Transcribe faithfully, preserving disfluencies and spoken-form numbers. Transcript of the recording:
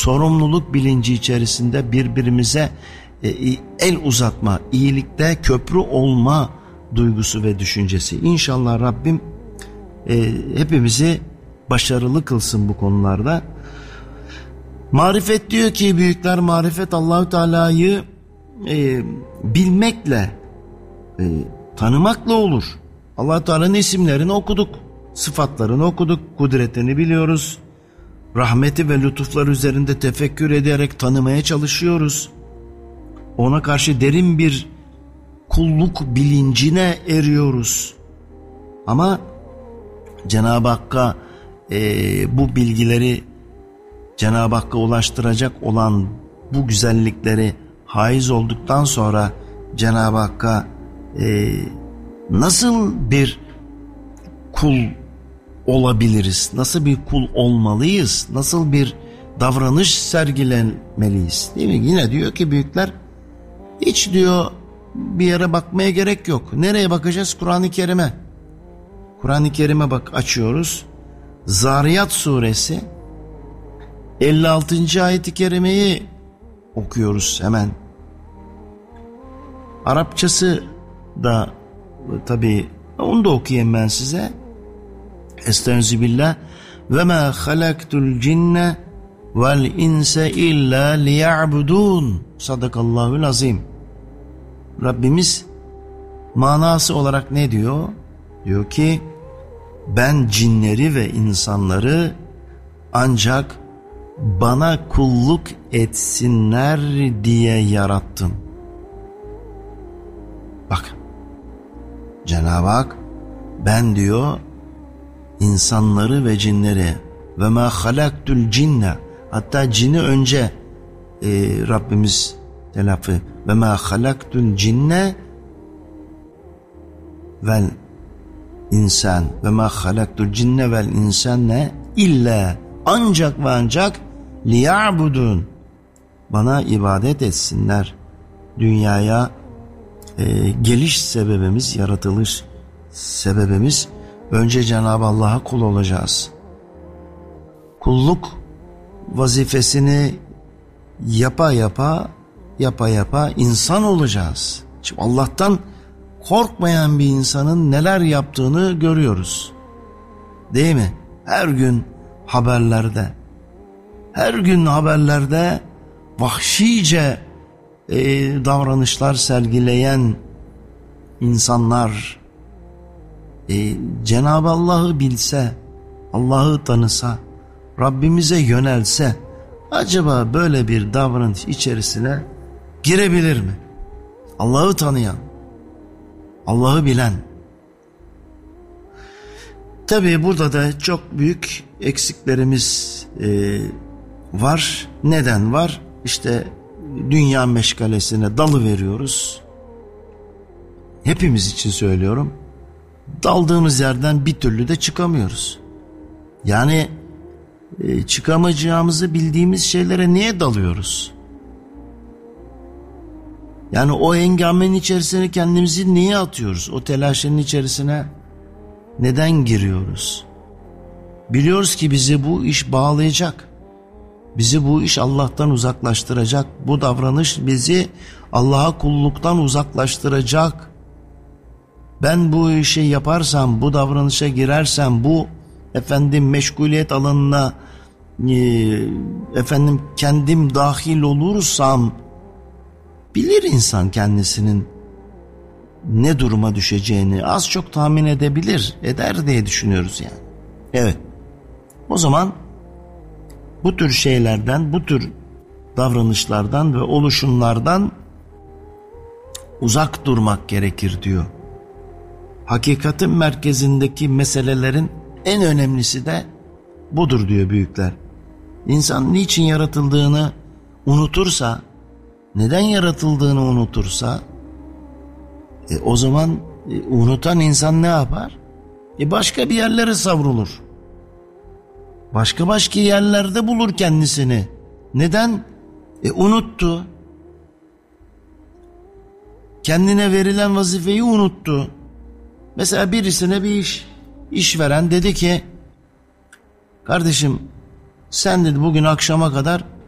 sorumluluk bilinci içerisinde birbirimize e, el uzatma, iyilikte köprü olma duygusu ve düşüncesi. İnşallah Rabbim e, hepimizi başarılı kılsın bu konularda. Marifet diyor ki büyükler, marifet Allahü Teala'yı e, bilmekle, e, tanımakla olur. Allahü Teala'nın isimlerini okuduk, sıfatlarını okuduk, kudretini biliyoruz. Rahmeti ve lütuflar üzerinde tefekkür ederek tanımaya çalışıyoruz. Ona karşı derin bir kulluk bilincine eriyoruz. Ama Cenab-ı Hakk'a e, bu bilgileri Cenab-ı Hakk'a ulaştıracak olan bu güzellikleri haiz olduktan sonra Cenab-ı Hakk'a e, nasıl bir kul olabiliriz? Nasıl bir kul olmalıyız? Nasıl bir davranış sergilenmeliyiz? Değil mi? Yine diyor ki büyükler, hiç diyor bir yere bakmaya gerek yok. Nereye bakacağız? Kur'an-ı Kerim'e. Kur'an-ı Kerim'e bak, açıyoruz. Zariyat suresi elli altıncı ayet-i kerimeyi okuyoruz hemen. Arapçası da tabii, onu da okuyayım ben size. Estağfirullah. Ve ma halaktul cinne vel inse illa liya'budun. Sadakallahul azim. Rabbimiz manası olarak ne diyor? Diyor ki, ben cinleri ve insanları ancak bana kulluk etsinler diye yarattım. Bak, Cenab-ı Hak ben diyor insanları ve cinleri ve ma halaktul cinne, hatta cini önce e, Rabbimiz telaffuz ve ma halaktul cinne vel insan ve ma halaktul cinne vel insanne illa, ancak ve ancak liya'budun, bana ibadet etsinler. Dünyaya e, geliş sebebimiz, yaratılış sebebimiz önce Cenab-ı Allah'a kul olacağız. Kulluk vazifesini yapa yapa yapa yapa insan olacağız. Şimdi Allah'tan korkmayan bir insanın neler yaptığını görüyoruz. Değil mi? Her gün haberlerde, her gün haberlerde vahşice e, davranışlar sergileyen insanlar, e, Cenab-ı Allah'ı bilse, Allah'ı tanısa, Rabbimize yönelse, acaba böyle bir davranış içerisine girebilir mi? Allah'ı tanıyan, Allah'ı bilen. Tabii burada da çok büyük eksiklerimiz e, var. Neden var? İşte dünya meşgalesine dalı veriyoruz. Hepimiz için söylüyorum. Daldığımız yerden bir türlü de çıkamıyoruz. Yani e, çıkamayacağımızı bildiğimiz şeylere niye dalıyoruz? Yani o hengamenin içerisine kendimizi niye atıyoruz? O telaşın içerisine neden giriyoruz? Biliyoruz ki bizi bu iş bağlayacak. Bizi bu iş Allah'tan uzaklaştıracak. Bu davranış bizi Allah'a kulluktan uzaklaştıracak. Ben bu işi yaparsam, bu davranışa girersem, bu efendim meşguliyet alanına e, efendim kendim dahil olursam, bilir insan kendisinin ne duruma düşeceğini az çok tahmin edebilir, eder diye düşünüyoruz yani. Evet. O zaman bu tür şeylerden, bu tür davranışlardan ve oluşumlardan uzak durmak gerekir diyor. Hakikatin merkezindeki meselelerin en önemlisi de budur diyor büyükler. İnsan niçin yaratıldığını unutursa, neden yaratıldığını unutursa, e, o zaman e, unutan insan ne yapar? E, başka bir yerlere savrulur. Başka başka yerlerde bulur kendisini. Neden? E, unuttu. Kendine verilen vazifeyi unuttu. Mesela birisine bir iş, işveren dedi ki, kardeşim sen dedi bugün akşama kadar